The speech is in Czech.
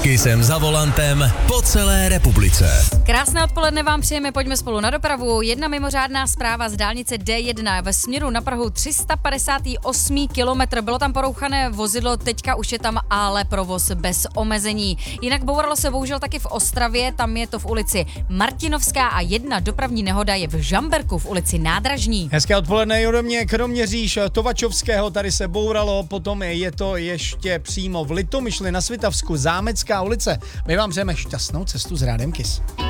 Kysem za volantem po celé republice. Krásné odpoledne vám přejeme, pojďme spolu na dopravu. Jedna mimořádná zpráva z dálnice D1 ve směru na Prahu 358 kilometr. Bylo tam porouchané vozidlo, teďka už je tam ale provoz bez omezení. Jinak bouralo se bohužel taky v Ostravě, tam je to v ulici Martinovská a jedna dopravní nehoda je v Žamberku v ulici Nádražní. Hezké odpoledne i ode mě, Kroměříž Tovačovského, tady se bouralo, potom je to ještě přímo v Litomyšli na Svitavsku, Zámecká ulice. My vám přejeme šťastnou cestu s Rádiem Kiss.